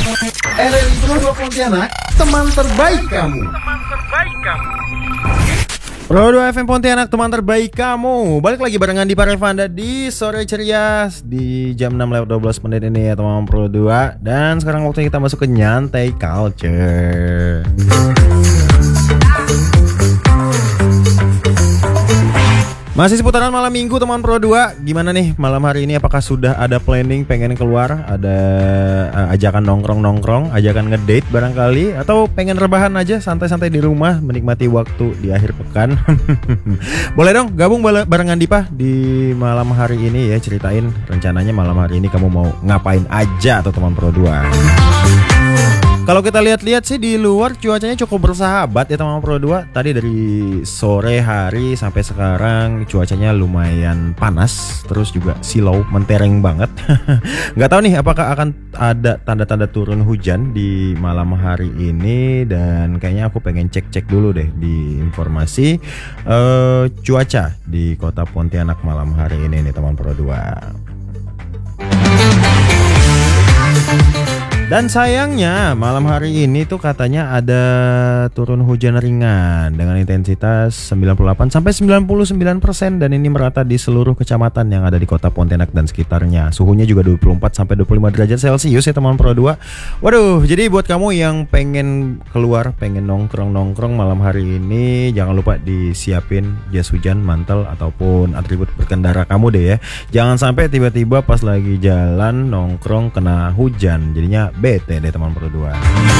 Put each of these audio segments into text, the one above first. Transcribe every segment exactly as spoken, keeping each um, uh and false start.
R R I Pro Pontianak, teman terbaik kamu. Teman terbaik kamu. Pro dua F M Pontianak, teman terbaik kamu. Balik lagi barengan di Parevanda di sore ceria di jam enam lewat dua belas menit ini ya teman Pro dua. Dan sekarang waktunya kita masuk ke nyantai culture. Masih seputaran malam minggu teman Pro dua. Gimana nih malam hari ini, apakah sudah ada planning pengen keluar? Ada uh, ajakan nongkrong-nongkrong, ajakan ngedate barangkali, atau pengen rebahan aja santai-santai di rumah menikmati waktu di akhir pekan? Boleh dong gabung barengan Dipa di malam hari ini ya, ceritain rencananya malam hari ini kamu mau ngapain aja atau teman Pro dua. Kalau kita lihat-lihat sih di luar cuacanya cukup bersahabat ya teman Pro dua. Tadi dari sore hari sampai sekarang cuacanya lumayan panas, terus juga silau, mentereng banget. Nggak tahu nih apakah akan ada tanda-tanda turun hujan di malam hari ini, dan kayaknya aku pengen cek-cek dulu deh di informasi uh, cuaca di kota Pontianak malam hari ini nih teman Pro dua. Dan sayangnya malam hari ini tuh katanya ada turun hujan ringan dengan intensitas sembilan puluh delapan sampai sembilan puluh sembilan persen, dan ini merata di seluruh kecamatan yang ada di kota Pontianak dan sekitarnya. Suhunya juga dua puluh empat sampai dua puluh lima derajat Celcius ya teman Pro dua. Waduh, jadi buat kamu yang pengen keluar, pengen nongkrong-nongkrong malam hari ini, jangan lupa disiapin jas hujan, mantel ataupun atribut berkendara kamu deh ya. Jangan sampai tiba-tiba pas lagi jalan nongkrong kena hujan, jadinya bete deh teman Pro dua.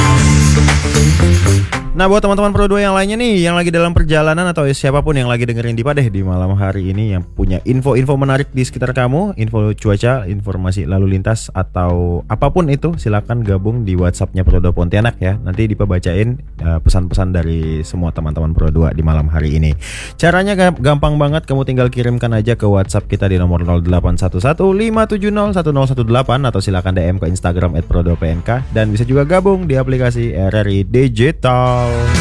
Nah buat teman-teman Pro dua yang lainnya nih, yang lagi dalam perjalanan atau siapapun yang lagi dengerin Dipa deh di malam hari ini, yang punya info-info menarik di sekitar kamu, info cuaca, informasi lalu lintas atau apapun itu, silakan gabung di WhatsAppnya Pro dua Pontianak ya. Nanti Dipa bacain uh, pesan-pesan dari semua teman-teman Pro dua di malam hari ini. Caranya gampang banget, kamu tinggal kirimkan aja ke WhatsApp kita di nomor nol delapan satu satu lima tujuh nol satu nol satu delapan, atau silakan D M ke Instagram et pro dua p n k, dan bisa juga gabung di aplikasi R R I Digital.